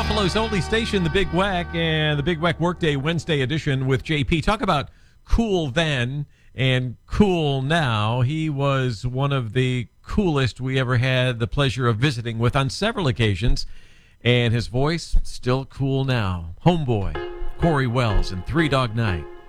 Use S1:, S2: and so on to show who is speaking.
S1: Buffalo's only station, The Big Whack, and The Big Whack Workday Wednesday edition with JP. Talk about cool then and cool now. He was one of the coolest we ever had the pleasure of visiting with on several occasions, and his voice still cool now. Homeboy, Corey Wells, and Three Dog Night.